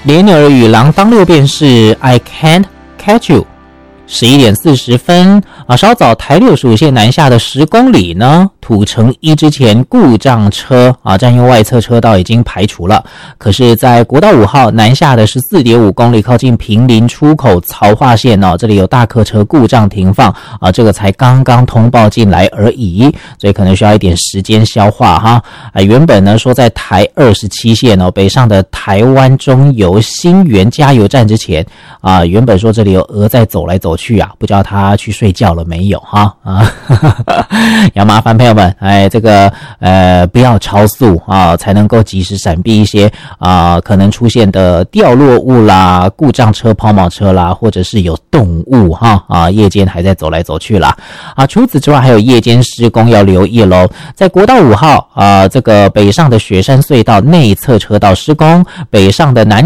连牛儿与狼当六便士 I can't catch you。11点40分稍早台65线南下的10公里呢，土城一之前故障车占用外侧车道已经排除了。可是在国道5号南下的 14.5 公里靠近坪林出口曹化线这里有大客车故障停放这个才刚刚通报进来而已，所以可能需要一点时间消化哈。原本呢说在台27线北上的台湾中油新源加油站之前原本说这里有鹅在走来走去不知道他去睡觉了没有哈要麻烦朋友们这个不要超速才能够及时闪避一些可能出现的掉落物啦、故障车、抛锚车啦，或者是有动物夜间还在走来走去啦除此之外还有夜间施工要留意咯。在国道5号这个北上的雪山隧道内侧车道施工，北上的南